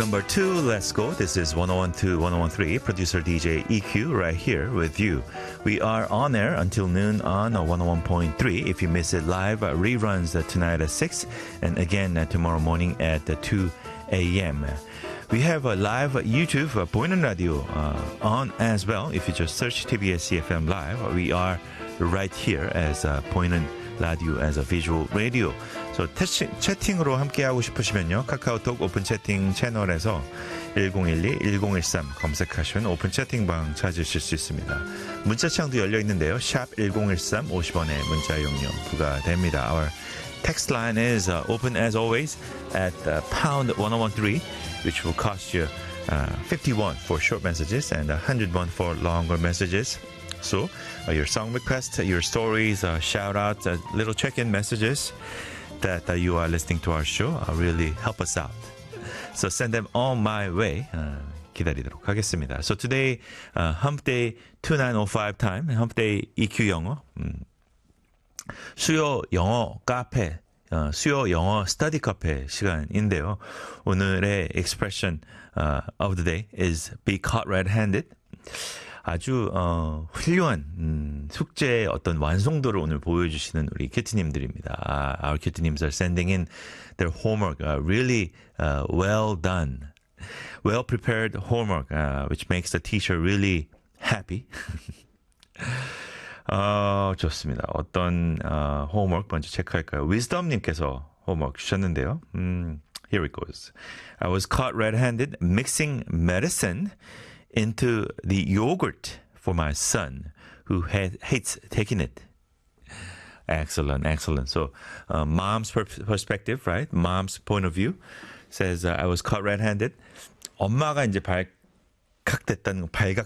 number 2, let's go. This is 1012, 1013, producer DJ EQ right here with you. We are on air until noon on 101.3. If you miss it live, reruns tonight at 6 and again tomorrow morning at 2 a.m. We have a live YouTube 보이는 라디오 on as well. If you just search TBS EFM Live, we are right here as 보이는 라디오 as a visual radio. So 채팅으로 함께하고 싶으시면요. 카카오톡 오픈 채팅 채널에서 1012-1013 검색하시면 오픈 채팅방 찾으실 수 있습니다. 문자창도 열려 있는데요. 샵 1013 50원의 문자 이용료 부과됩니다. Our text line is open as always at pound 1013, which will cost you 51 for short messages and 101 for longer messages. So your song requests, your stories, shout outs, little check-in messages that you are listening to our show really help us out. So send them on my way. 기다리도록 하겠습니다. So today, Hump Day 2905 time, Hump Day EQ 영어, 수요 영어 카페, 수요 영어 스터디 카페 시간인데요. 오늘의 expression of the day is be caught red-handed. 아주 훌륭한 숙제의 어떤 완성도를 오늘 보여주시는 우리 큐티님들입니다. Our 큐티님s are sending in their homework really well done. Well prepared homework which makes the teacher really happy. 좋습니다. 어떤 homework 먼저 체크할까요? Wisdom님께서 homework 주셨는데요. Here it goes. I was caught red-handed mixing medicine into the yogurt for my son who hates taking it. Excellent, excellent. So mom's perspective, right? Mom's point of view says I was caught red-handed. 엄마가 이제 발각됐다는